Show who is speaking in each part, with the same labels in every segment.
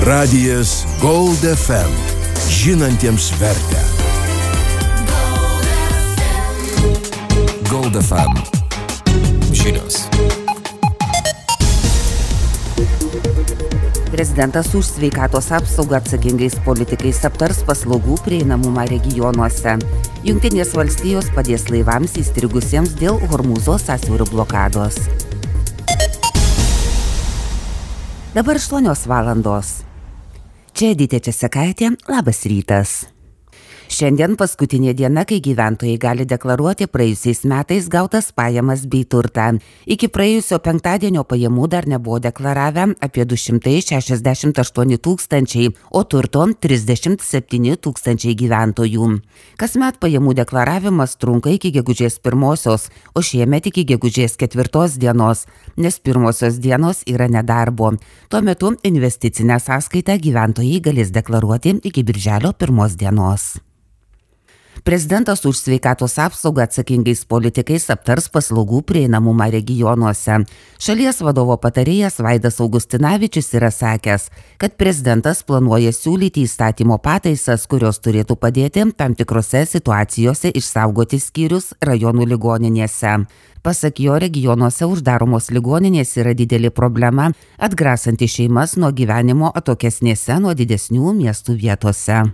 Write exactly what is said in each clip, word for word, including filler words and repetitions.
Speaker 1: Radijas Gold F M. Žinantiems vertę. Gold F M. Žinios.
Speaker 2: Prezidentas už sveikatos apsaugą atsakingais politikais aptars paslaugų prieinamumą regionuose. Jungtinės valstijos padės laivams įstrigusiems dėl Hormūzo sąsiaurio blokados. Dabar aštuonios valandos. Čia Edita Česekaitė, labas rytas. Šiandien paskutinė diena, kai gyventojai gali deklaruoti praėjusiais metais gautas pajamas bei turtą. Iki praėjusio penktadienio pajamų dar nebuvo deklaravę apie du šimtai šešiasdešimt aštuoni tūkstančiai, o turto trisdešimt septyni tūkstančiai gyventojų. Kasmet pajamų deklaravimas trunka iki gegužės pirmosios, o šiemet iki gegužės ketvirtos dienos, nes pirmosios dienos yra nedarbo. Tuo metu investicinę sąskaitą gyventojai galės deklaruoti iki birželio pirmos dienos. Prezidentas už sveikatos apsaugą atsakingais politikais aptars paslaugų prieinamumą regionuose. Šalies vadovo patarėjas Vaidas Augustinavičius yra sakęs, kad prezidentas planuoja siūlyti įstatymo pataisas, kurios turėtų padėti tam tikrose situacijose išsaugoti skyrius rajonų ligoninėse. Pasak jo, regionuose uždaromos ligoninės yra didelė problema, atgrasanti šeimas nuo gyvenimo atokesnėse nuo didesnių miestų vietose.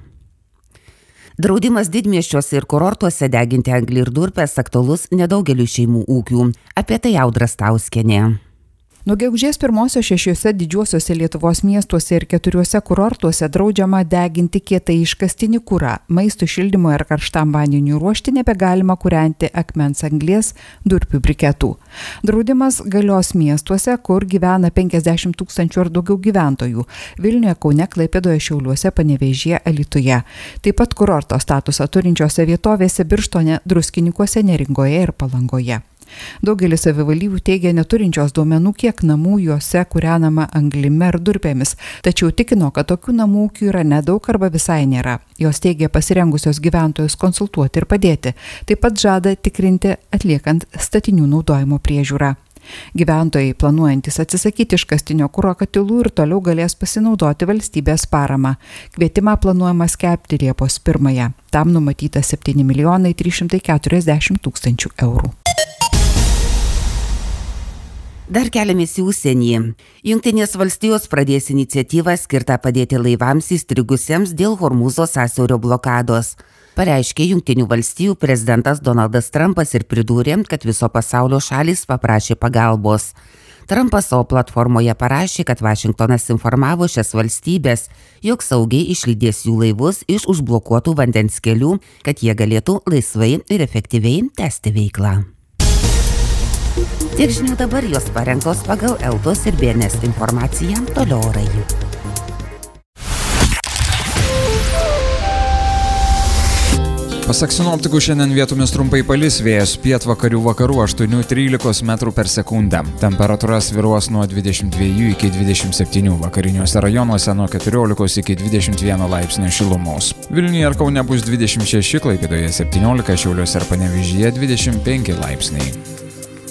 Speaker 2: Draudimas didmiesčiuose ir kurortuose deginti anglį ir durpes aktualus nedaugeliu šeimų ūkių. Apie tai Audra Stauskienė.
Speaker 3: Nuo gegužės pirmosios šešiuose didžiuosiuose Lietuvos miestuose ir keturiuose kurortuose draudžiama deginti kietai iškastinį kurą, maisto šildymo ir karštam vandeniui ruošti nebegalima kūrenti akmens anglies durpių briketų. Draudimas galios miestuose, kur gyvena penkiasdešimt tūkstančių ar daugiau gyventojų – Vilniuje, Kaune, Klaipėdoje, Šiauliuose, Panevėžyje, Alytuje. Taip pat kurorto statusą turinčiose vietovėse Birštone, Druskininkuose, Neringoje ir Palangoje. Daugelis savivaldybių teigia neturinčios duomenų, kiek namų juose kūrenama anglimi ar durpėmis, tačiau tikino, kad tokių namų ūkių yra nedaug arba visai nėra. Jos teigia pasirengusios gyventojus konsultuoti ir padėti, taip pat žada tikrinti atliekant statinių naudojimo priežiūrą. Gyventojai, planuojantis atsisakyti iškastinio kuro katilų, ir toliau galės pasinaudoti valstybės paramą. Kvietimą planuojama skelbti Liepos pirmąją. Tam numatyta septyni milijonai trys šimtai keturiasdešimt tūkstančių eurų.
Speaker 2: Dar keliamės į užsienį. Jungtinės valstijos pradės iniciatyvą skirtą padėti laivams įstrigusiems dėl Hormūzo sąsiaurio blokados. Pareiškė Jungtinių valstijų prezidentas Donaldas Trumpas ir pridūrė, kad viso pasaulio šalys paprašė pagalbos. Trumpas savo platformoje parašė, kad Vašingtonas informavo šias valstybės, jog saugiai išlydės jų laivus iš užblokuotų vandens kelių, kad jie galėtų laisvai ir efektyviai tęsti veiklą. Tiek žinių dabar, jos parengtos pagal Eltos ir B N S informaciją, toliau orai.
Speaker 4: Pasak sinoptikų, šiandien vietomis trumpai palis, vėjas pietvakarių vakarų aštuoni trylika metrų per sekundę. Temperatūra svyruos nuo dvidešimt dviejų iki dvidešimt septynių, vakariniuose rajonuose nuo keturiolikos iki dvidešimt vieno laipsnio šilumos. Vilniuje ir Kaune bus dvidešimt šeši, Klaipėdoje septyniolika, Šiauliuose ir Panevėžyje dvidešimt penki laipsniai.